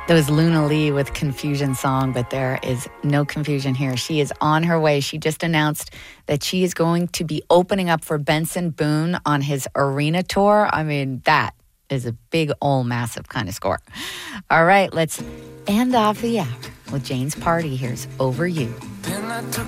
That was Luna Lee with Confusion Song, but there is no confusion here. She is on her way. She just announced that she is going to be opening up for Benson Boone on his arena tour. I mean, that is a big, old, massive kind of score. All right, let's end off the hour with Jane's Party. Here's Over You. Then I took